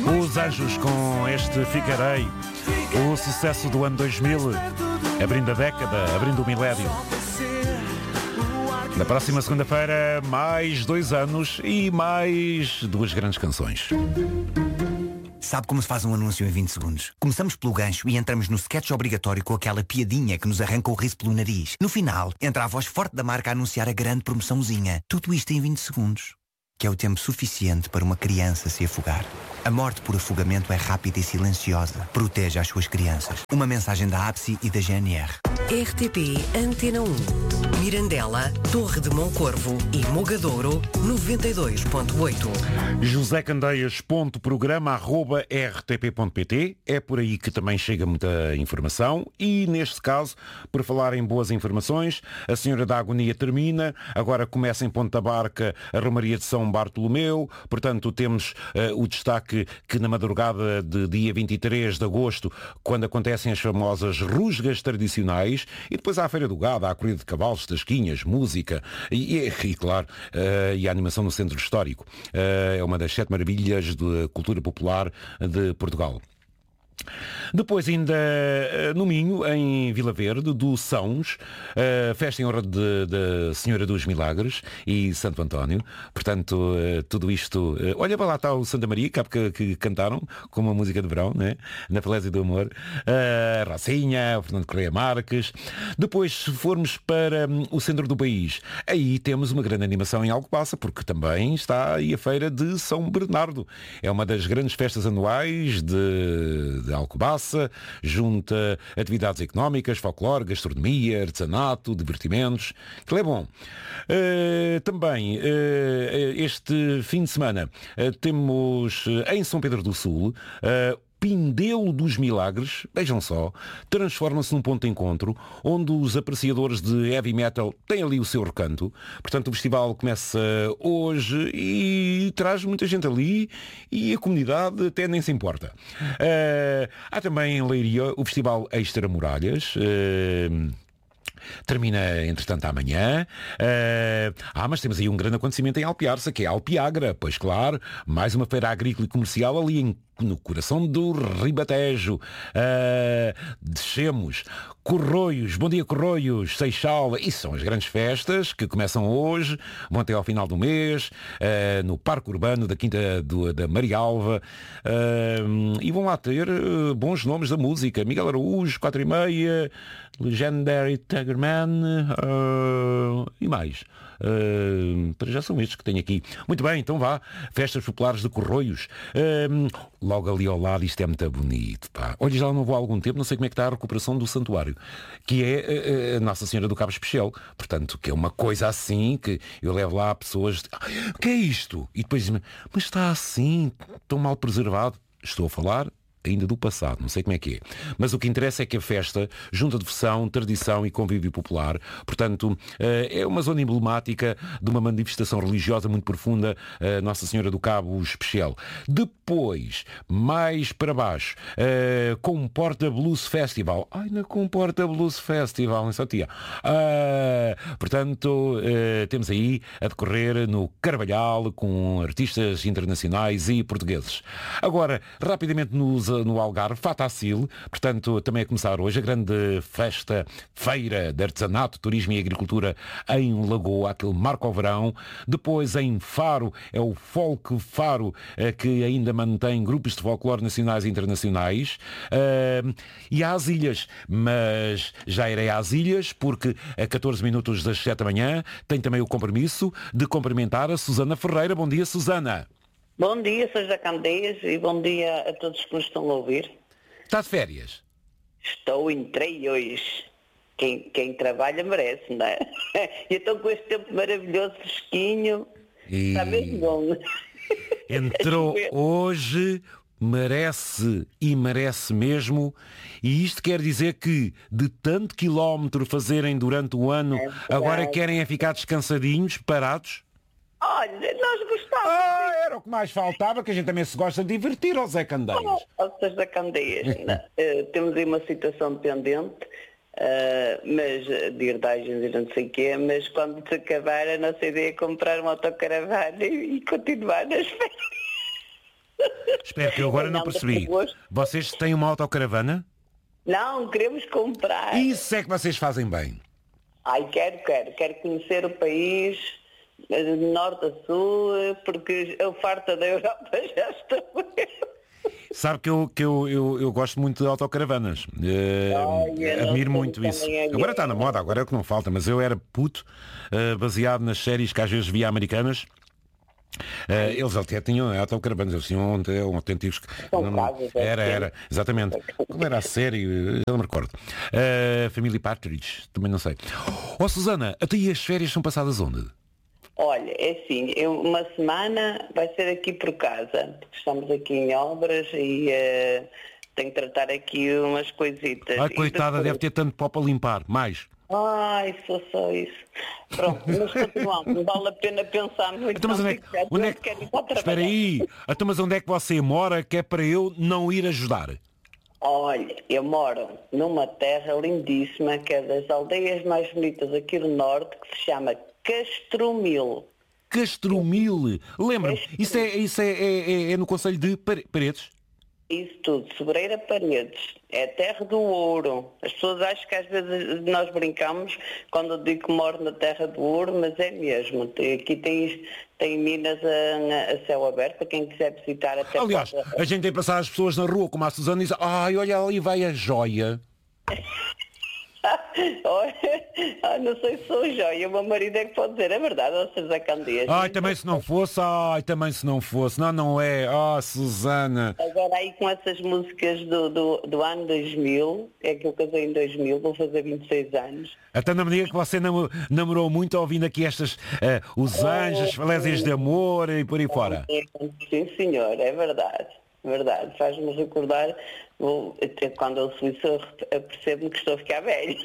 Os Anjos com este Ficarei, o sucesso do ano 2000, abrindo a década, abrindo o milénio. Na próxima segunda-feira, mais 2 anos e mais 2 grandes canções. Sabe como se faz um anúncio em 20 segundos? Começamos pelo gancho e entramos no sketch obrigatório com aquela piadinha que nos arranca o riso pelo nariz. No final, entra a voz forte da marca a anunciar a grande promoçãozinha. Tudo isto em 20 segundos. Que é o tempo suficiente para uma criança se afogar. A morte por afogamento é rápida e silenciosa. Proteja as suas crianças. Uma mensagem da APSI e da GNR. RTP Antena 1, Mirandela, Torre de Moncorvo e Mogadouro 92.8. José Candeias, programa@rtp.pt. É por aí que também chega muita informação e, neste caso, por falar em boas informações, a Senhora da Agonia termina, agora começa em Ponta Barca a Romaria de São Bartolomeu, portanto temos o destaque que na madrugada de dia 23 de agosto, quando acontecem as famosas rusgas tradicionais, e depois há a Feira do Gado, há a corrida de cavalos, tasquinhas, música e claro, e a animação no Centro Histórico. É uma das 7 maravilhas da cultura popular de Portugal. Depois ainda no Minho, em Vila Verde, do Sãos, festa em honra da Senhora dos Milagres e Santo António. Portanto, tudo isto... olha, para lá está o Santa Maria, que cantaram com uma música de verão, né? Na Falésia do Amor. Rocinha, Fernando Correia Marques. Depois, se formos para o centro do país, aí temos uma grande animação em Alcobaça, porque também está aí a Feira de São Bernardo. É uma das grandes festas anuais de Alcobaça, junta atividades económicas, folclore, gastronomia, artesanato, divertimentos, que é bom. Também, este fim de semana, temos em São Pedro do Sul, Pindelo dos Milagres, vejam só, transforma-se num ponto de encontro onde os apreciadores de heavy metal têm ali o seu recanto. Portanto, o festival começa hoje e traz muita gente ali e a comunidade até nem se importa. Há também em Leiria o Festival Extra Muralhas. Termina, entretanto, amanhã. Mas temos aí um grande acontecimento em Alpiarça, que é a Alpiagra. Pois claro, mais uma feira agrícola e comercial ali no coração do Ribatejo. Descemos. Corroios, bom dia Corroios, Seixal, isso são as grandes festas que começam hoje, vão até ao final do mês, no Parque Urbano da Quinta da Marialva, e vão lá ter bons nomes da música, Miguel Araújo, 4:30, Legendary Tigerman, e mais. Para já são estes que tenho aqui. Muito bem, então vá. Festas populares de Corroios. Logo ali ao lado, isto é muito bonito, pá. Olha, já não vou há algum tempo, não sei como é que está a recuperação do santuário, que é a Nossa Senhora do Cabo Especial. Portanto, que é uma coisa assim, que eu levo lá pessoas... O que é isto? E depois dizem, mas está assim, tão mal preservado. Estou a falar ainda do passado, não sei como é que é. Mas o que interessa é que a festa junta devoção, tradição e convívio popular. Portanto, é uma zona emblemática de uma manifestação religiosa muito profunda, Nossa Senhora do Cabo Especial. Depois, mais para baixo, Comporta Blues Festival. Na Comporta Blues Festival, em Santia. Portanto, temos aí a decorrer no Carvalhal com artistas internacionais e portugueses. Agora, rapidamente no Algarve, Fatacil, portanto, também a começar hoje a grande feira de artesanato, turismo e agricultura em Lagoa, aquele marco ao verão. Depois em Faro, é o Folk Faro, que ainda mantém grupos de folclore nacionais e internacionais. E às ilhas, mas já irei às ilhas, porque a 14 minutos das 7 da manhã tem também o compromisso de cumprimentar a Susana Ferreira. Bom dia, Susana. Bom dia, sou José Candeias e bom dia a todos que nos estão a ouvir. Está de férias? Estou, entrei hoje. Quem trabalha merece, não é? E estou com este tempo maravilhoso, fresquinho. Está mesmo bom. Entrou hoje, merece e merece mesmo. E isto quer dizer que de tanto quilómetro fazerem durante o ano, agora querem é ficar descansadinhos, parados? Olha, nós gostávamos. Era o que mais faltava, que a gente também se gosta de divertir, ao Zé Candeias. Zé Candeias. Temos aí uma situação pendente, mas de herdagens e não sei o quê, mas quando se acabar a nossa ideia é comprar uma autocaravana e continuar nas férias. Espero que eu agora não percebi. Vocês têm uma autocaravana? Não, queremos comprar. Isso é que vocês fazem bem. Ai, quero conhecer o país de norte a sul, porque eu farta da Europa já estou. Sabe que eu gosto muito de autocaravanas. Admiro muito isso. Agora está na moda, agora é o que não falta, mas eu era puto, baseado nas séries que às vezes via americanas. Eles até tinham autocaravanas, eles tinham autênticos. Era, exatamente. Como era a série? Eu não me recordo. Family Partridge, também não sei. Susana, até aí as férias são passadas onde? Olha, é assim, uma semana vai ser aqui por casa, porque estamos aqui em obras e tenho que tratar aqui umas coisitas. Ai, coitada, deve ter tanto pó para limpar. Mais. Ai, só isso. Pronto, mas continuamos, não vale a pena pensar muito. Então, mas onde é que... Espera aí. Então, mas onde é que você mora que é para eu não ir ajudar? Olha, eu moro numa terra lindíssima, que é das aldeias mais bonitas aqui do norte, que se chama Castromil. Castromil? Lembra-me, isso é no concelho de Paredes? Isso tudo, Sobreira Paredes, é a terra do ouro. As pessoas acham que às vezes nós brincamos quando eu digo que moro na terra do ouro, mas é mesmo. Aqui tem minas a céu aberto, para quem quiser visitar até. Aliás, a gente tem que passar as pessoas na rua, como a Susana, e diz, ai, olha ali vai a joia. Não sei se sou joia, o meu marido é que pode dizer, é verdade, ou seja, Candeias. Também se não fosse, não é, Susana. Agora aí com essas músicas do ano 2000, é que eu casei em 2000, vou fazer 26 anos. Até na medida que você namorou muito ouvindo aqui estas, os anjos, falésias de amor e por aí fora. Sim senhor, é verdade. Verdade, faz-me recordar, quando eu ouço isso, eu percebo-me que estou a ficar velho.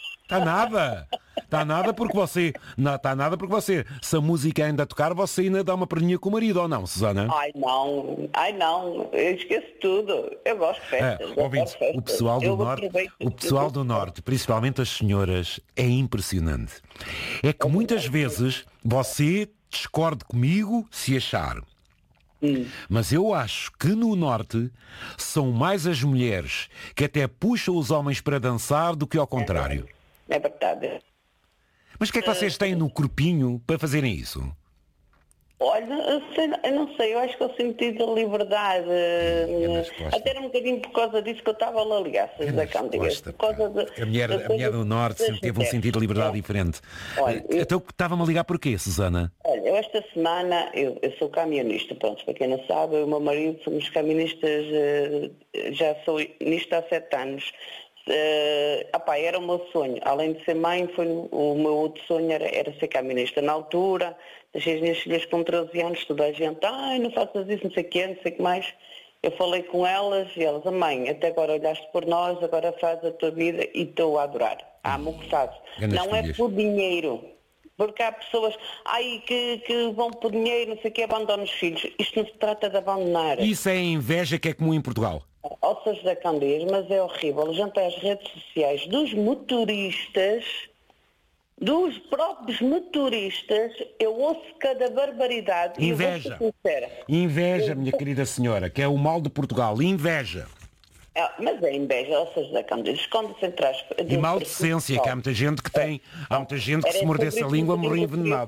Está nada porque você, se a música ainda tocar, você ainda dá uma perninha com o marido, ou não, Susana? Ai não, eu esqueço tudo, eu gosto de festas. Ouvintes, o pessoal do Norte, principalmente as senhoras, é impressionante. É que muitas vezes você discorde comigo se achar. Mas eu acho que no Norte são mais as mulheres que até puxam os homens para dançar do que ao contrário. É verdade. Mas o que é que vocês têm no corpinho para fazerem isso? Olha, eu não sei, eu acho que eu senti de liberdade. Até era um bocadinho por causa disso que eu estava a ligar, da Candeias. A mulher do Norte sempre teve um sentido de liberdade diferente. Olha, então estava-me a ligar porquê, Susana? Olha, eu esta semana, eu sou camionista, pronto, para quem não sabe, o meu marido somos camionistas, já sou nisto há 7 anos. Era o meu sonho, além de ser mãe, o meu outro sonho era ser camionista. Na altura, deixei as minhas filhas com 13 anos, toda a gente, não faças isso, não sei o quê, não sei o que mais. Eu falei com elas e elas, mãe, até agora olhaste por nós, agora faz a tua vida e estou a adorar. Amo o que faço. Não é por dinheiro. Porque há pessoas que vão por dinheiro, não sei o que, abandonam os filhos. Isto não se trata de abandonar. Isso é a inveja que é comum em Portugal. Ou seja, da Candeias, mas é horrível. Junto às redes sociais dos motoristas, dos próprios motoristas, eu ouço cada barbaridade. Inveja. Inveja, minha querida senhora, que é o mal de Portugal. Inveja. Mas é inveja, ou seja, da Candeias, esconde-se entre as... E maldecência, que há muita gente que tem. Há muita gente que se mordesse a língua morria envenenado.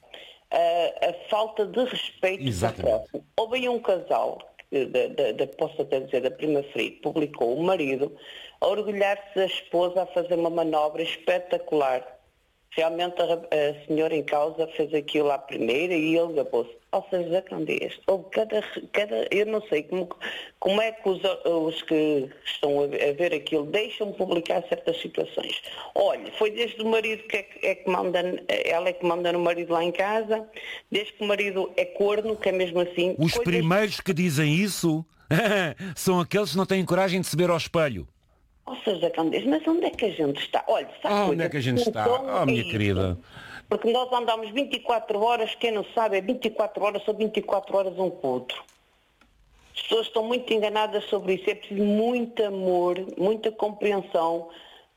A falta de respeito do próximo. Houve aí um casal, posso até dizer, da Prima Fria, publicou o marido a orgulhar-se da esposa a fazer uma manobra espetacular. Realmente a senhora em causa fez aquilo à primeira e ele gabou-se. Ou seja, da Candeias. Eu não sei como é que os que estão a ver aquilo deixam publicar certas situações. Olha, foi desde o marido ela é que manda no marido lá em casa, desde que o marido é corno, que é mesmo assim. Os primeiros que dizem isso são aqueles que não têm coragem de se ver ao espelho. Ou seja, Candeias, mas onde é que a gente está? Olha, sabe onde é que a gente está? Minha querida. Porque nós andamos 24 horas, quem não sabe, é 24 horas ou 24 horas um com o outro. As pessoas estão muito enganadas sobre isso. É preciso muito amor, muita compreensão,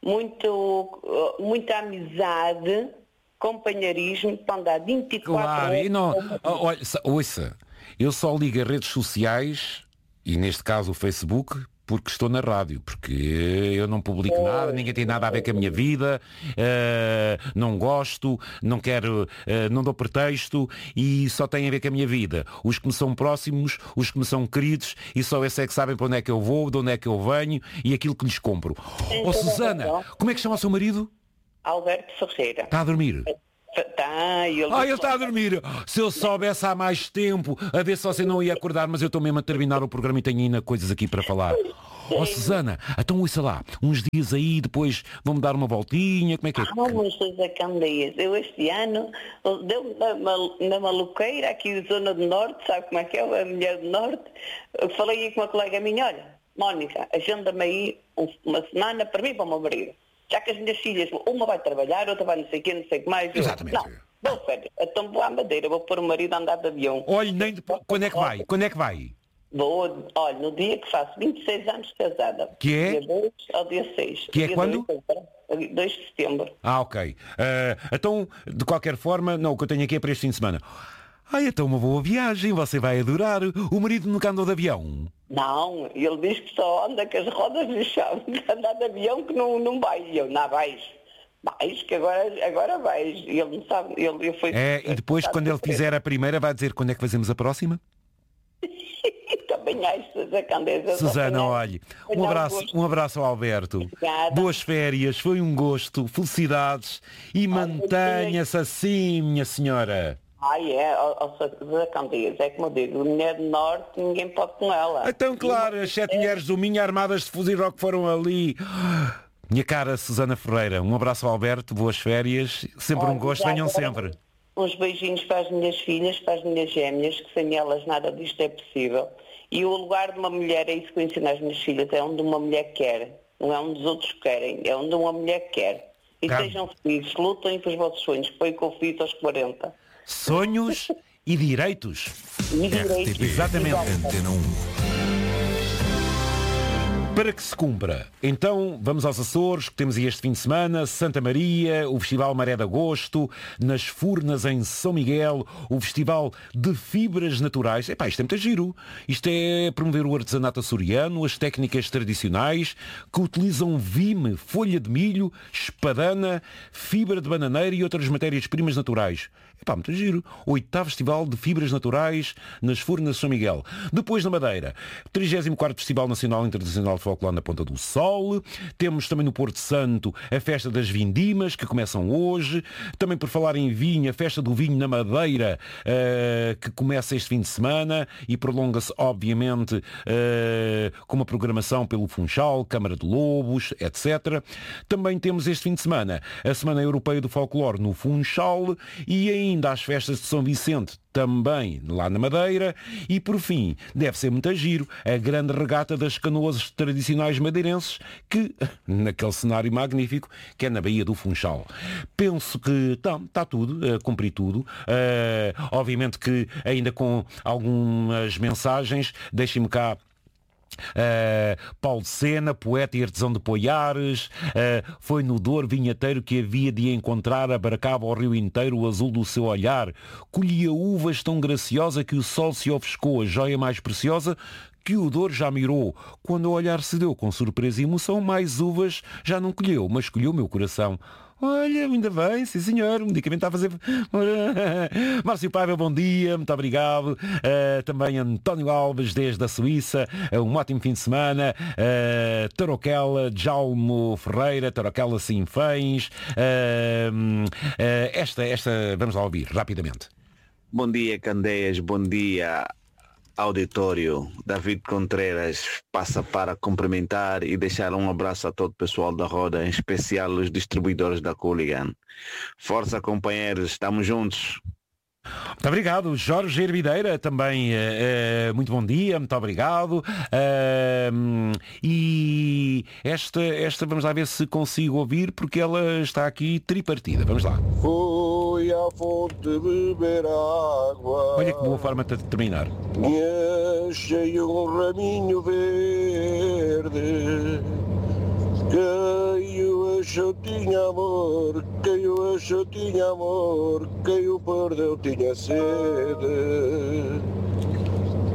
muita amizade, companheirismo para andar 24 horas. Claro, e não, olha, ouça, eu só ligo as redes sociais, e neste caso o Facebook, porque estou na rádio, porque eu não publico nada, ninguém tem nada a ver com a minha vida, não gosto, não quero, não dou pretexto e só tem a ver com a minha vida. Os que me são próximos, os que me são queridos e só esses é que sabem para onde é que eu vou, de onde é que eu venho e aquilo que lhes compro. Susana, como é que chama o seu marido? Alberto Ferreira. Está a dormir? Está, ele está a dormir. Se eu soubesse há mais tempo, a ver se você não ia acordar, mas eu estou mesmo a terminar o programa e tenho ainda coisas aqui para falar. Susana, então ouça lá, uns dias aí, depois vão-me dar uma voltinha, como é que é? Vamos fazer candeias. Eu este ano deu-me na maluqueira, aqui na zona do Norte, sabe como é que é, a mulher do Norte. Eu falei aí com uma colega minha, olha, Mónica, agenda-me aí uma semana para mim e para o meu marido. Já que as minhas filhas, uma vai trabalhar, outra vai não sei o quê, não sei o que mais. Exatamente. Não, vou férias. Então vou à Madeira, vou pôr o marido a andar de avião. Olha, nem depois, quando é que vai? Quando é que vai? Vou, olha, no dia que faço 26 anos de casada. Que é? Dia 2 ao dia 6. Que é dia quando? 2 de setembro. Ok. Então, de qualquer forma, não, o que eu tenho aqui é para este fim de semana. Então uma boa viagem, você vai adorar. O marido nunca andou de avião? Não, ele diz que só anda com as rodas de chão, andar de avião que não vai. E eu, não vais. Vais, que agora vais. E ele não sabe, ele foi... E depois, quando ele fizer a primeira, vai dizer quando é que fazemos a próxima? Também acho, a Candeza. Susana, olhe, um abraço ao Alberto. Obrigada. Boas férias, foi um gosto, felicidades e mantenha-se assim, minha senhora. Zé Candeza, é como eu digo, mulher do Norte, ninguém pode com ela. Então, claro, as 7 mulheres do Minho armadas de fuzil que foram ali. Minha cara Susana Ferreira, um abraço ao Alberto, boas férias, sempre um gosto, venham sempre. Uns beijinhos para as minhas filhas, para as minhas gêmeas, que sem elas nada disto é possível. E o lugar de uma mulher, é isso que eu ensino às minhas filhas, é onde uma mulher quer, não é onde os outros querem, é onde uma mulher quer. E sejam felizes, lutem para os vossos sonhos, foi o que eu fiz aos 40. Sonhos e direitos. RTP, exatamente. Antena 1. Para que se cumpra, então vamos aos Açores, que temos aí este fim de semana, Santa Maria, o Festival Maré de Agosto, nas Furnas em São Miguel, o Festival de Fibras Naturais. Isto é muito giro. Isto é promover o artesanato açoriano, as técnicas tradicionais que utilizam vime, folha de milho, espadana, fibra de bananeira e outras matérias-primas naturais. Muito giro. 8º Festival de Fibras Naturais nas Furnas de São Miguel. Depois na Madeira, 34º Festival Nacional e Internacional de Folclore na Ponta do Sol. Temos também no Porto Santo a Festa das Vindimas, que começam hoje. Também por falar em vinho, a Festa do Vinho na Madeira, que começa este fim de semana e prolonga-se, obviamente, com uma programação pelo Funchal, Câmara de Lobos, etc. Também temos este fim de semana a Semana Europeia do Folclore no Funchal e ainda às festas de São Vicente, também lá na Madeira, e por fim, deve ser muito giro, a grande regata das canoas tradicionais madeirenses, que, naquele cenário magnífico, que é na Baía do Funchal. Penso que está tudo, cumpri tudo, obviamente que ainda com algumas mensagens, deixem-me cá Paulo Sena, poeta e artesão de Poiares, foi no Douro vinheteiro que havia de encontrar, abarcava o rio inteiro o azul do seu olhar, colhia uvas tão graciosa que o sol se ofuscou, a joia mais preciosa que o Douro já mirou. Quando o olhar se deu com surpresa e emoção, mais uvas já não colheu, mas colheu meu coração. Olha, ainda bem, sim senhor, o medicamento está a fazer... Márcio Paiva, bom dia, muito obrigado. Também António Alves, desde a Suíça, um ótimo fim de semana. Taroquela, Jalmo Ferreira, Taroquela Sinfães. Esta, vamos lá ouvir, rapidamente. Bom dia, Candeias, bom dia, auditório. David Contreras passa para cumprimentar e deixar um abraço a todo o pessoal da Roda, em especial os distribuidores da Cooligan. Força, companheiros, estamos juntos. Muito obrigado. Jorge Hervideira também, muito bom dia, muito obrigado. E esta vamos lá ver se consigo ouvir, porque ela está aqui tripartida. Vamos lá. Fui à fonte beber água. Olha que boa forma de terminar. E achei um raminho verde. Quem o achou tinha amor, quem o achou tinha amor, quem o perdeu tinha sede.